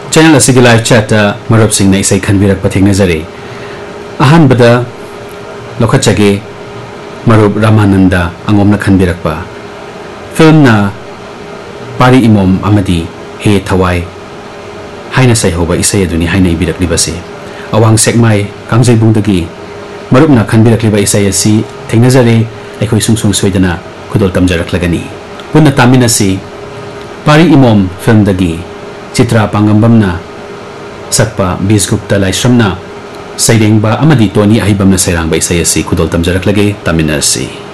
channel asigi live chat marup sing na isai khanbirak pathing nazare ahan bada lokhachage marup Ramananda angomna khanbirak pa film na pari imom amadi he thawai haina sai hoba isai aduni haina ibirak libase awang sekmai kangjai bungdagi marup na khanbirak liba isai asi thengnazare ekhoi sungsung soidana khudol tamjarak lagani punna taminasi pari imom film dagi Chitra Pangambamna Sakpa Bisgupta Laishramna Sairengba Amadi Tony Ahibamna Sairangba Isayasi Kudol Tamjarak Lage Taminasi